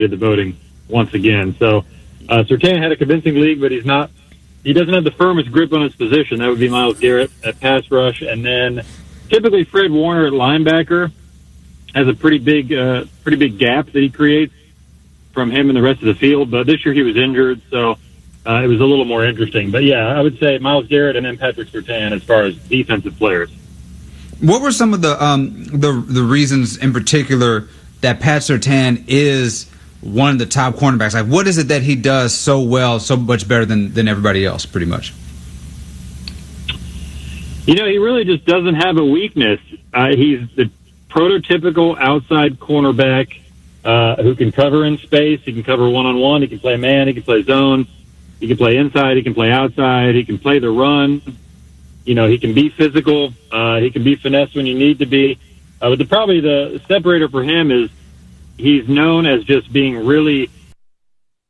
the voting once again. So Surtain had a convincing league, but he doesn't have the firmest grip on his position. That would be Myles Garrett at pass rush, and then typically Fred Warner at linebacker has a pretty big gap that he creates from him and the rest of the field. But this year he was injured, so it was a little more interesting. But yeah, I would say Myles Garrett and then Patrick Surtain as far as defensive players. What were some of the reasons in particular that Pat Surtain is one of the top cornerbacks? Like, what is it that he does so well, so much better than everybody else, pretty much? He really just doesn't have a weakness. He's the prototypical outside cornerback who can cover in space. He can cover one-on-one. He can play man. He can play zone. He can play inside. He can play outside. He can play the run. He can be physical. He can be finesse when you need to be. But probably the separator for him is he's known as just being really